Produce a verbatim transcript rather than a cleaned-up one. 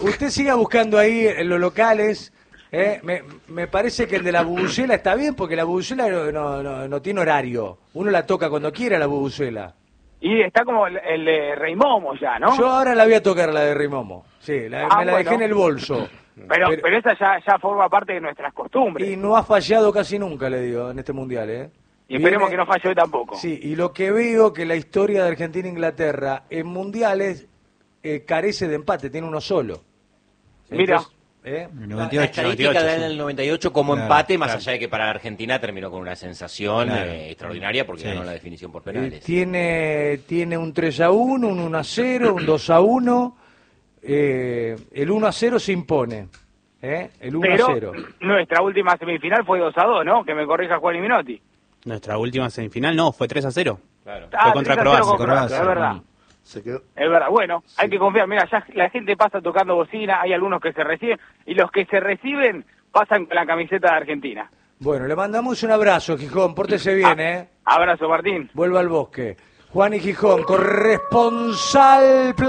Usted siga buscando ahí en los locales. Eh, me, me parece que el de la bubucela está bien, porque la bubucela no, no, no, no tiene horario. Uno la toca cuando quiera, la bubucela. Y está como el, el de Rey Momo ya, ¿no? Yo ahora la voy a tocar, la de Rimomo. Sí, la, Ah, me la bueno. dejé en el bolso. Pero, pero, pero esa ya, ya forma parte de nuestras costumbres. Y no ha fallado casi nunca, le digo, en este mundial, ¿eh? Y esperemos Viene, que no falle hoy tampoco. Sí, y lo que veo que la historia de Argentina e Inglaterra en mundiales eh, carece de empate, tiene uno solo. Mira. Entonces, ¿eh? noventa y ocho, la estadística noventa y ocho, da en el noventa y ocho como claro, empate, más claro. allá de que para Argentina terminó con una sensación Claro. eh, extraordinaria porque Sí. ganó la definición por Eh, penales. tiene, tiene un tres a uno, un uno a cero, un dos a uno. Eh, el uno a cero se impone. ¿eh? El uno Pero a cero. nuestra última semifinal fue dos a dos, ¿no? Que me corrija Juan y Minotti. Nuestra última semifinal, no, fue tres a cero. Claro. Ah, contra tres a cero Croacia, con Croacia. Es verdad. Mm. Se quedó. Es verdad. Bueno, hay que confiar. Mira, ya la gente pasa tocando bocina, hay algunos que se reciben, y los que se reciben pasan con la camiseta de Argentina. Bueno, le mandamos un abrazo, Gijón. Pórtese bien, Ah, ¿eh? Abrazo, Martín. Vuelva al bosque. Juan y Gijón, corresponsal.